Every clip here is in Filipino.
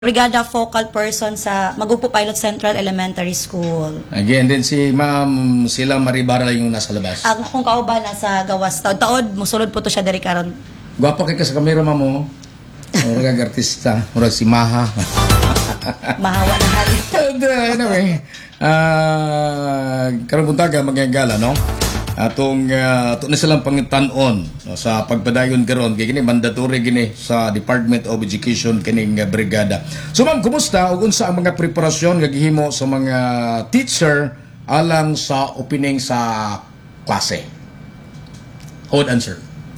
Brigada focal person sa Magupo Pilot Central Elementary School. Again, din si Ma'am sila Maribara yung nasa labas. Ang kung kauban nasa gawas taod musulod po to siya diri karon. Gwapa kay ka sa kamera mo. Murag artista, murag si Maha. Mahawa na hali. Anyway, karon buntaga magagala, no? Atong na silang pangitanon no, sa pagpadayon karon kay kini mandatory gini sa Department of Education kining brigada. So ma'am, kumusta ug unsa ang mga preparasyon nga gihimo sa mga teacher alang sa opening sa klase? Hold answer.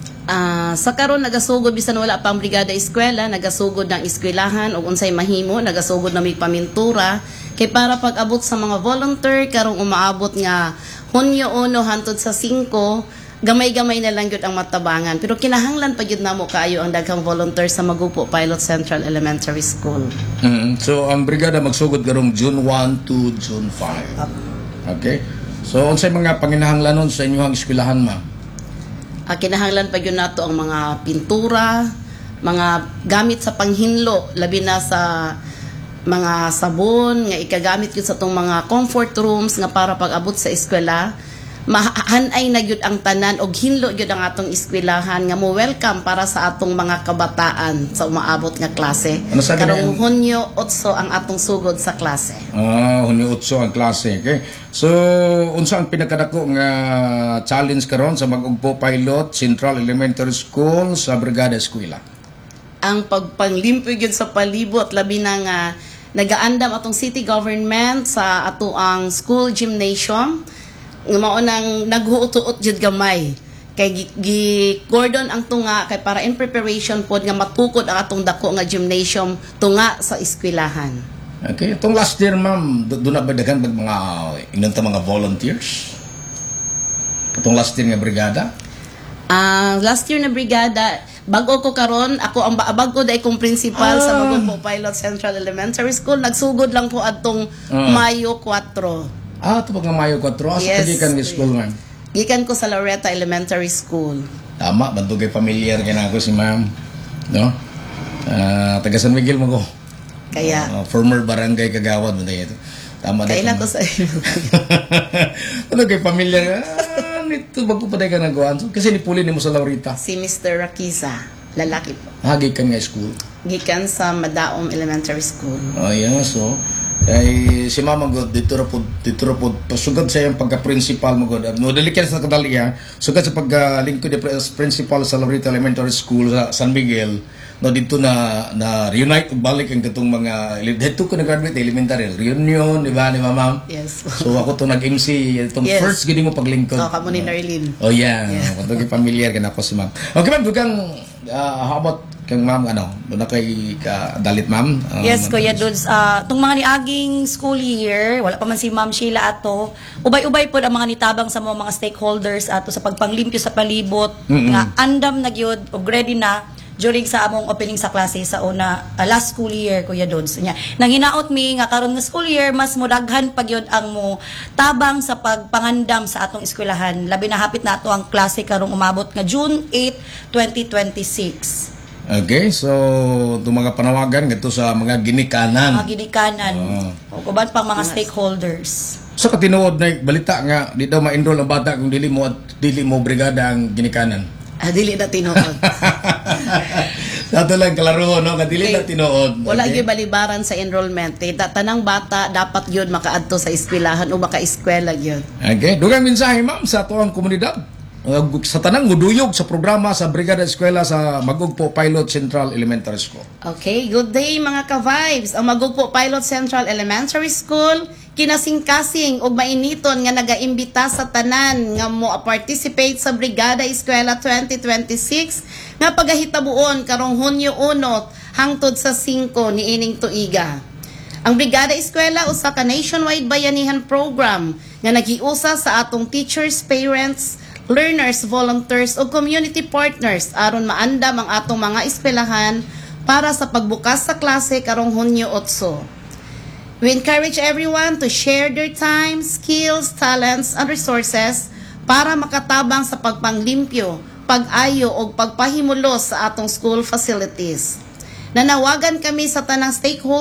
Sa karon nagasugod bisan wala pang brigada eskwela, nagasugod ng eskwelahan ug unsay mahimo, nagasugod na may pamintura kay para pag-abot sa mga volunteer karong umaabot nga Hunyo 1 hangtod sa 5, gamay-gamay na lang gyud ang matabangan. Pero kinahanglan pa gyud namo kaayo ang daghang volunteer sa Magupo Pilot Central Elementary School. So ang brigada magsugod karong June 1 to June 5. Okay? So unsay mga panginahanglanon sa inyong eskwelahan, ma'am? Kinahanglan pa gyud nato ang mga pintura, mga gamit sa panghinlo, labi na sa mga sabon nga ikagamit gyud sa tong mga comfort rooms nga para pag-abot sa eskwela. Mahanay na gyud ang tanan og hinlo gyud ang atong eskwelahan nga mo welcome para sa atong mga kabataan sa umaabot nga klase. Ano sabi Karong Hunyo 8 ang atong sugod sa klase. Hunyo 8 ang klase. Okay? So, unsa ang pinakadako nga challenge karon sa Magupo Pilot Central Elementary School sa Brigada Eskwela? Ang pagpanglimpyo gyud sa palibot labi na nga nagaandam atong city government sa ato ang school gymnasium nga mao nang naghuot-uot jud gamay kay gi-cordon ang tunga kay para in preparation pod nga matukod ang atong dako nga gymnasium tunga sa eskwelahan. Okay, itong last year, ma'am, doon na ba daghan ba mga inunta mga volunteers? Itong last year nga brigada? Last year na brigada, bago ko karon, ako ang bago dai kong principal sa Magupo Pilot Central Elementary School. Nagsugod lang po adtong Mayo 4. Ito pag nga Mayo 4. Asa Yes. ka ni school, ma'am? Gikan ko sa Loretta Elementary School. Tama, bantugay familiar kay na ako si ma'am. No? Taga San Miguel mo ko. Kaya, Former barangay Kagawad mo ito. Tama na. kailan ko sa Ano kay familiar? Nito bago pa ka nagawan. So, kasi nipuli ni mo sa Laurita. si Mr. Rakiza, lalaki po. Hagi ka nga school. Gikan sa Madaom Elementary School. Oh, yeah, so kay si Mama God dito ra pod pasugod sa iyang pagka-principal mo God. No dili ka sa kadaliya, sugod sa pagka-lingkod ni principal sa Laurita Elementary School sa San Miguel. No dito na reunite ug balik ang katong mga dito ko nag-graduate elementary reunion, di ba ni Mama? Yes. So ako to nag-MC itong Yes. first gid mo paglingkod. Kamo ni Narlene. Oh yeah, yeah. Familiar ka na ako si Ma'am. Okay ma'am, dugang how about kang ma'am doon na kay dalit ma'am? Yes, Kuya Dudes. Tung mga niaging school year, wala pa man si Ma'am Sheila ato. Ubay-ubay po ang mga nitabang sa mga stakeholders ato sa pagpanglimpyo sa palibot nga andam na gyud og ready na during sa among opening sa klase sa una last school year, Kuya Dudes. Nang hinaot mi nga karon nga school year mas mudaghan pa gyud ang mo tabang sa pagpangandam sa atong eskwelahan. Labi na hapit na ato ang klase karong umabot nga June 8, 2026. Okay, so itong mga panawagan ito sa mga ginikanan. Mga ginikanan. O kuban pang mga stakeholders. Sa katinuod na balita nga di daw ma-enroll ang bata kung dili mo brigada ang ginikanan. Dili na tinuod. Dato lang kalaro no, nga dili na tinuod. Wala gyud balibaran sa enrollment. Tanang bata dapat gyud makaadto sa eskwelahan o maka-eskwela gyud. Okay, dugang mensahe ma'am sa tuang komunidad. Sa tanang muduyog sa programa sa Brigada Eskwela sa Magupo Pilot Central Elementary School. Okay, good day mga ka-vibes. Ang Magupo Pilot Central Elementary School, kinasing-kasing og mainiton nga nagaimbita sa tanan nga mo participate sa Brigada Eskwela 2026 nga pagahitabuon karong Hunyo 1 hangtod sa 5 niining tuiga. Ang Brigada Eskwela usa ka nationwide bayanihan program nga naghiusa sa atong teachers, parents, learners, volunteers o community partners aron maandam ang atong mga eskwelahan para sa pagbukas sa klase karong Hunyo 8. We encourage everyone to share their time, skills, talents, and resources para makatabang sa pagpanglimpyo, pag-ayo o pagpahimulos sa atong school facilities. Nanawagan kami sa tanang stakeholders